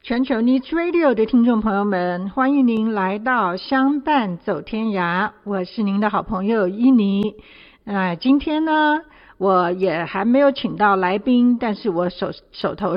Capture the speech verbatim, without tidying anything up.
全球 Needs Radio 的听众朋友们，欢迎您来到相伴走天涯，我是您的好朋友伊妮。呃，今天呢，我也还没有请到来宾，但是我手手头